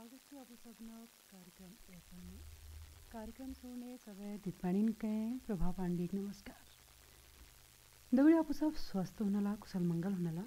स्वागत છે આપનું સૌનો કાર્યક્રમ એફએમ में कार्यक्रम सुनने सबै दितपाणीन के प्रभा पांडे नमस्कार दगड़ी आप सब स्वस्थ होनला कुशल मंगल होनला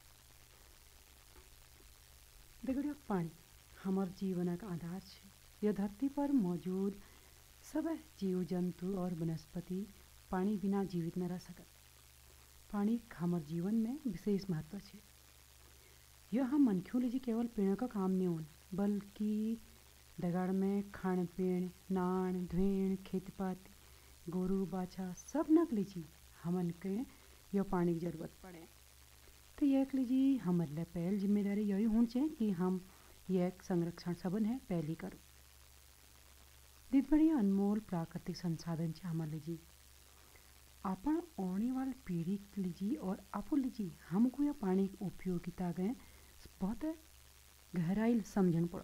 दगड़ी पानी हमार जीवन का आधार है। यह धरती पर मौजूद सबै जीव जंतु और वनस्पति पानी बिना जीवित न रह सकत। पानी हमार जीवन में विशेष महत्व है। यह हम मनख्यों लीजिए केवल पीने का काम नहीं होन बल्कि दगाड़ में खान पीण नान धुएण खेती पाती गोरू बाछा सब नक लीजिए हमन के यह पानी की जरूरत पड़े। तो यह लीजिए हमारे लिए पहल जिम्मेदारी यही होनी चाहिए कि हम यह संरक्षण सबन है पहली करो। दित बड़ी अनमोल प्राकृतिक संसाधन है हमारे लीजिए अपन आने वाली पीढ़ी लीजिए और आप लीजिए हमको यह पानी की उपयोगिता गए बहुत गहराई समझन पड़ो।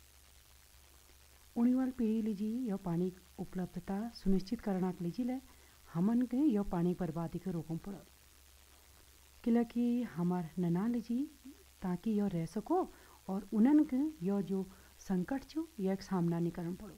आने वाली पीढ़ी लीजिए यह पानी की उपलब्धता सुनिश्चित करना लीजिए ले हमन के यह पानी बर्बादी के रोकम पड़ो कि हमार नना लीजिए ताकि यह रह सको और उनन के यह जो संकट छो यह सामना नहीं करना पड़ो।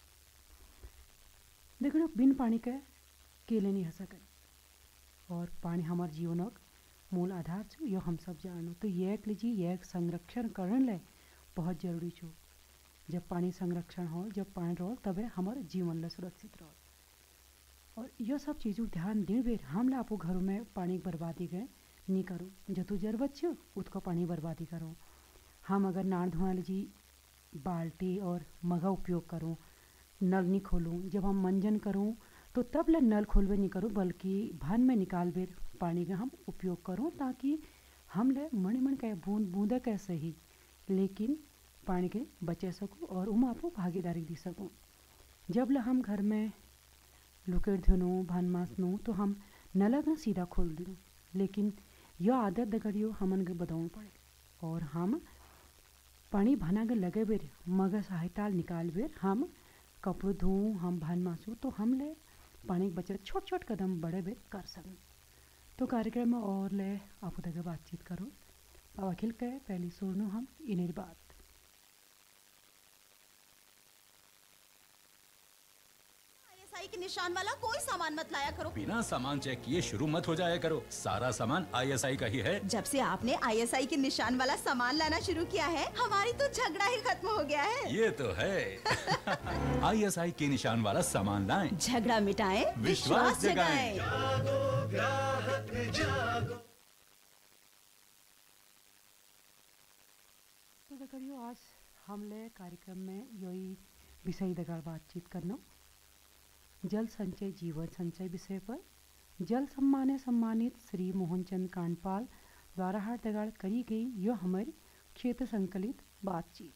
देखो बिन पानी के केले नहीं हंस सके और पानी हमारे जीवन मूल आधार छो यह हम सब जानो। तो यह लीजिए यह संरक्षण करने ले बहुत जरूरी छो। जब पानी संरक्षण हो जब पानी रहो तबे हमारे जीवन ले सुरक्षित रहो। और यह सब चीज़ों ध्यान दे बेर हम ला आपको घरों में पानी बर्बादी गए नहीं करो जो तो जरूरत छो उसको पानी बर्बादी करो। हम अगर नान धोना लीजिए बाल्टी और मगा उपयोग करूँ नल नहीं खोलूँ जब हम मंजन करूँ तो तब ले नल खोलवे नहीं करूँ बल्कि भान में निकाल बेर पानी का हम उपयोग करूँ ताकि हम ले मण मण के बूंद बूंदा कैसे ही लेकिन पानी के बचे सकूँ और उम आपको भागीदारी दी सकूँ। जब ले हम घर में लुकेट धोनू भान मासनू तो हम नल का सीधा खोल दूँ लेकिन यह आदत दगड़ियो हमन के बदलना पड़े और हम पानी भना के लगे बेर मगर सहायता निकाल बेर हम कपड़ों धोऊँ हम भान मासू तो हम ले पानी के बचत छोट छोट कदम बड़े बेर कर सकें। तो कार्यक्रम में और ले आप तक बातचीत करो अब अखिल के पहली सुनो हम इन्हें बात आईएसआई के निशान वाला कोई सामान मत लाया करो। बिना सामान चेक किए शुरू मत हो जाया करो। सारा सामान आईएसआई का ही है। जब से आपने आईएसआई के निशान वाला सामान लाना शुरू किया है हमारी तो झगड़ा ही खत्म हो गया है। ये तो है। आईएसआई के निशान वाला सामान लाएं, झगड़ा मिटाएं, विश्वास जगाएं। तो देखियो आज हमले कार्यक्रम में यही विषय दगाड़ बातचीत करना जल संचय जीवन संचय विषय पर जल सम्मान सम्मानित श्री मोहनचंद कांडपाल द्वारा हाथ दगाड़ करी गई यह हमारी क्षेत्र संकलित बातचीत।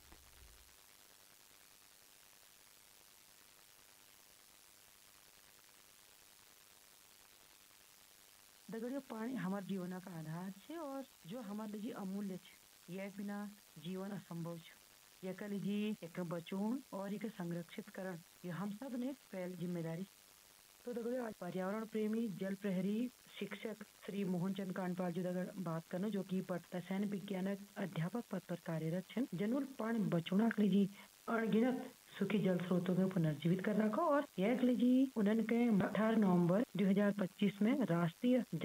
दगड़ियों पानी हमारे जीवन का आधार है और जो हमारे लिए अमूल्य है। यह बिना जीवन असंभव है। यह कह लीजिए एक बचून और एक संरक्षित करण यह हम सब ने पहल जिम्मेदारी। तो दगड़ियों आज पर्यावरण प्रेमी जल प्रहरी शिक्षक श्री मोहनचंद कांडपाल जी दगड़ बात करना जो कि रसायन विज्ञान अध्यापक पद पर कार्यरत हैं जनूल पानी बचौना के लिए अनगिनत सूखी जल स्रोतों को पुनर्जीवित करना को और यह लीजिए उन्होंने 18 नवंबर 2025 में राष्ट्रीय